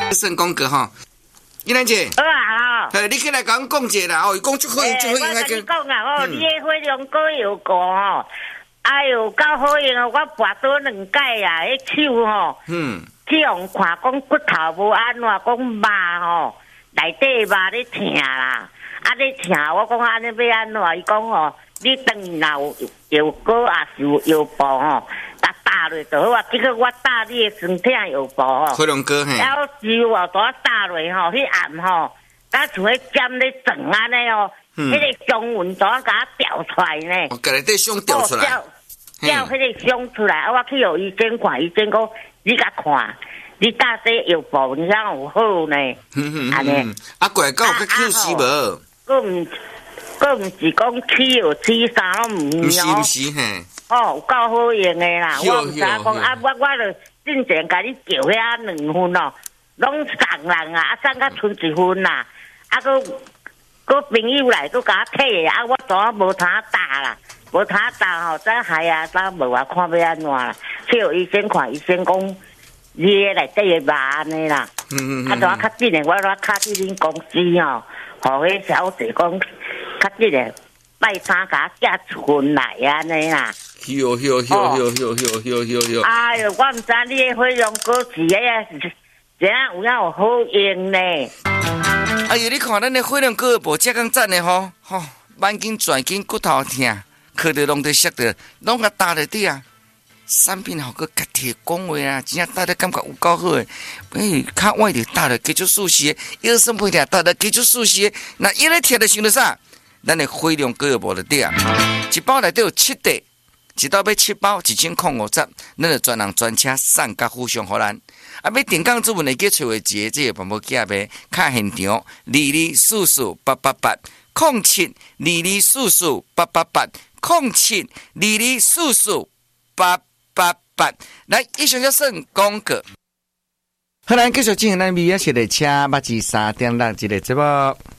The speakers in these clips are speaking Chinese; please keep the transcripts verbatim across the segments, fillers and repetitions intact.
算讲过吼。依兰姐， 好啊吼，你起来甲阮讲一下啦，哦，伊讲足好用，足好用， 我跟你讲啊，哦，你的火龙果有果吼，哎哟，够好用哦！我拔倒两届啊，迄手吼，嗯，去用看讲骨头无安怎，讲肉吼，内底肉咧疼啦，啊咧疼，我讲安尼要安怎？伊讲吼，你等老有果啊是有药包吼。打打落就好啊！结果我打你的身体有无吼？ 火龙果嘿， 然后烧啊，把打落吼，迄暗吼，甲像迄尖咧转安尼哦，迄个伤纹怎甲它掉出来呢？ 我甲内底伤掉出来， 掉迄个伤出来，啊！我去有医生看，医生讲你甲看，你打这药包你想有好呢？安尼啊，过来讲有较 Q 死无？ 佫毋佫毋是讲起药起啥拢毋毋是毋是嘿。 哦，有够好用的啦！我毋知讲啊，我我著进前甲你叫遐两份哦，拢送人啊，啊送甲剩一份啦，啊，佮佮朋友来佮甲我退啊，我怎啊无通打啦，无通打吼，再害啊，再无啊，看要安怎啦？去互医生看，医生讲你诶内底诶肉安尼啦，嗯嗯啊，怎啊较紧诶，我我敲去恁公司吼，互迄小姐讲较紧诶。拜三甲寄一份来安尼啦， 哟哟哟哟哟哟哟哟哟！ 哎哟，我毋知你的火龙果是诶，怎样有影有好用呢？ 哎呦，你看咱的火龙果无遮咁赞的吼，吼，眼睛转筋骨头疼，靠着拢得摔着，拢甲打落底啊！产品好个家己讲话啊，真正打得感觉有够好诶！哎，较歪着打落继续舒适，腰酸背痛打落继续舒适，那一咧疼着想着啥？咱的火龙果无得底啊！一包内底有七袋，一包要七包，一千块五十，咱就专人专车送甲附上互咱。啊，要订购主文会记找位节，这个办法记下呗。卡现场二二四四八八八，空七二二四四八八八，空七二二四四八八八。来，以上就算广告。好，咱继续进行咱美雅式的车八至三点六一个节目。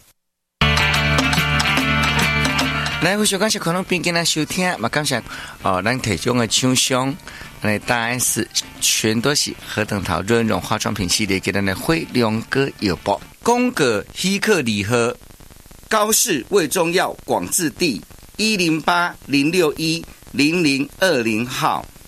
来，非常感谢可能边跟咱收听，嘛感谢哦，咱提供的厂商，来大 S 全都是何等桃润润化妆品系列给咱的辉龙哥有报，宫格希克礼盒，高市卫中药广治地一零八零六一零零二零号。